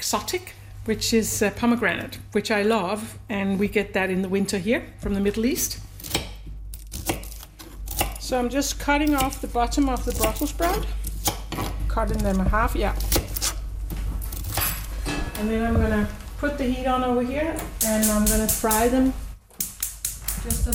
exotic, which is pomegranate, which I love, and we get that in the winter here from the Middle East. So I'm just cutting off the bottom of the Brussels sprout, cutting them in half, yeah. And then I'm gonna put the heat on over here, and I'm gonna fry them just a